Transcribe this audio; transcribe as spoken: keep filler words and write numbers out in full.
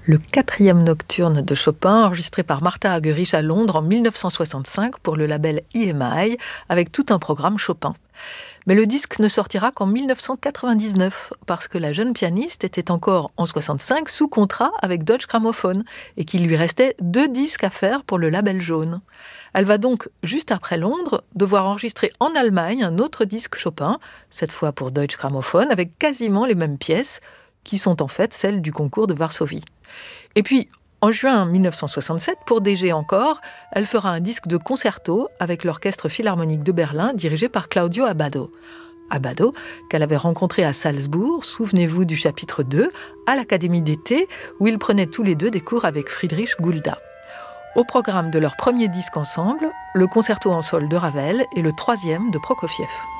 le quatrième nocturne de Chopin, enregistré par Martha Argerich à Londres en mille neuf cent soixante-cinq pour le label E M I, avec tout un programme Chopin. Mais le disque ne sortira qu'en mille neuf cent quatre-vingt-dix-neuf, parce que la jeune pianiste était encore en soixante-cinq sous contrat avec Deutsche Grammophon, et qu'il lui restait deux disques à faire pour le label jaune. Elle va donc, juste après Londres, devoir enregistrer en Allemagne un autre disque Chopin, cette fois pour Deutsche Grammophon, avec quasiment les mêmes pièces, qui sont en fait celles du concours de Varsovie. Et puis, en juin mille neuf cent soixante-sept, pour D G encore, elle fera un disque de concerto avec l'Orchestre Philharmonique de Berlin, dirigé par Claudio Abbado. Abbado, qu'elle avait rencontré à Salzbourg, souvenez-vous du chapitre deux, à l'Académie d'été, où ils prenaient tous les deux des cours avec Friedrich Gulda. Au programme de leur premier disque ensemble, le concerto en sol de Ravel et le troisième de Prokofiev.